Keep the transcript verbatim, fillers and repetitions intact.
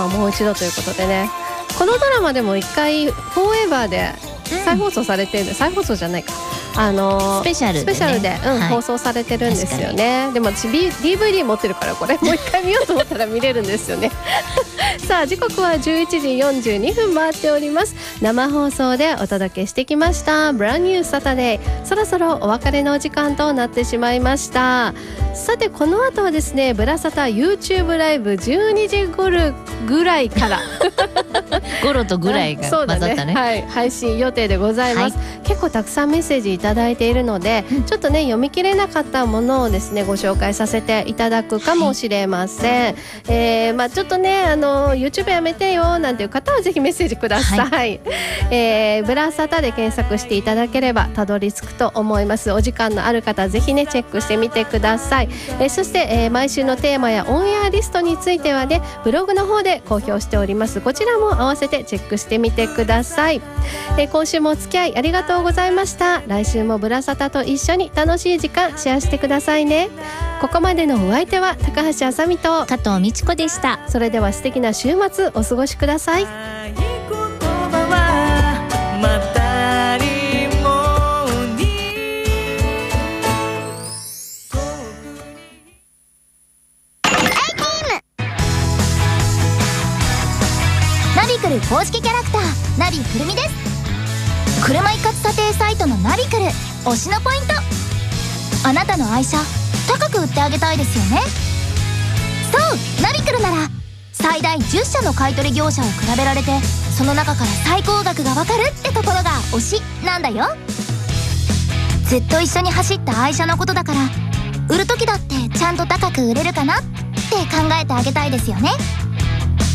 もう一度ということでね、このドラマでも一回フォーエバーで再放送されてるんで、うん、再放送じゃないか、あのー、 スペシャルで、ね、 スペシャルで、うん、はい、放送されてるんですよね。でも私 ディーブイディー 持ってるからこれもう一回見ようと思ったら見れるんですよねさあ時刻はじゅういちじよんじゅうにふん回っております。生放送でお届けしてきましたブランニューサタデー、そろそろお別れのお時間となってしまいました。さてこの後はですね、ブラサタ YouTube ライブじゅうにじごろぐらいからゴロとぐらいが混ざったね、 そうだね、はい、配信予定でございます、はい、結構たくさんメッセージいただいているので、うん、ちょっとね読み切れなかったものをですねご紹介させていただくかもしれません、はい、えーまあ、ちょっとねあの YouTube やめてよなんていう方はぜひメッセージください、はい、えー、ブラサタで検索していただければたどり着くと思います。お時間のある方はぜひねチェックしてみてください、えー、そして、えー、毎週のテーマやオンエアリストについてはねブログの方で公表しております。こちらも合わせてチェックしてみてください、えー、今週もお付き合いありがとうございました。来週もブラサタと一緒に楽しい時間シェアしてくださいね。ここまでのお相手は高橋あさみと加藤美智子でした。 それでは素敵な週末お過ごしください。 ナビクル公式キャラクターナビくるみです。車一括査定サイトのナビクル推しのポイント、あなたの愛車高く売ってあげたいですよね。そうナビクルなら最大じゅっしゃの買取業者を比べられて、その中から最高額がわかるってところが推しなんだよ。ずっと一緒に走った愛車のことだから、売る時だってちゃんと高く売れるかなって考えてあげたいですよね。